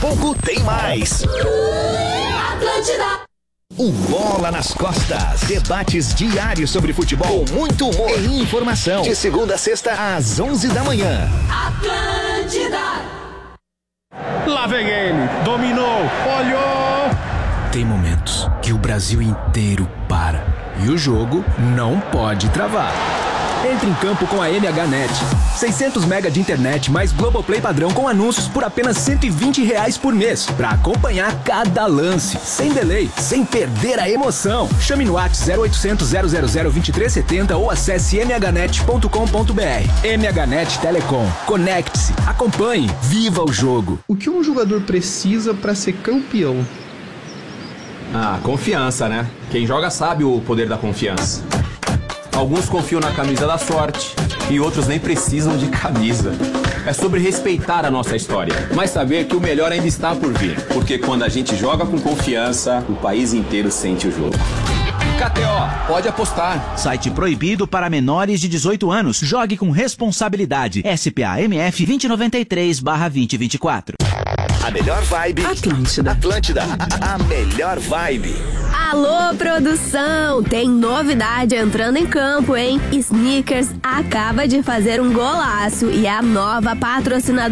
Pouco tem mais. Atlântida. Um Bola nas Costas. Debates diários sobre futebol, com muito humor e informação. De segunda a sexta, às 11 da manhã. Atlântida. Lá vem ele. Dominou. Olhou. Tem momentos que o Brasil inteiro para. E o jogo não pode travar. Entre em campo com a MHNet. 600 mega de internet mais Globoplay padrão com anúncios por apenas R$120 por mês. Pra acompanhar cada lance, sem delay, sem perder a emoção. Chame no WhatsApp 0800 000 2370 ou acesse mhnet.com.br. MHNet Telecom. Conecte-se, acompanhe, viva o jogo. O que um jogador precisa para ser campeão? Confiança, né? Quem joga sabe o poder da confiança. Alguns confiam na camisa da sorte e outros nem precisam de camisa. É sobre respeitar a nossa história, mas saber que o melhor ainda está por vir. Porque quando a gente joga com confiança, o país inteiro sente o jogo. KTO, pode apostar. Site proibido para menores de 18 anos. Jogue com responsabilidade. SPA-MF 2093/2024. A melhor vibe. Atlântida. Atlântida. A melhor vibe. Alô, produção! Tem novidade entrando em campo, hein? Snickers acaba de fazer um golaço e é a nova patrocinadora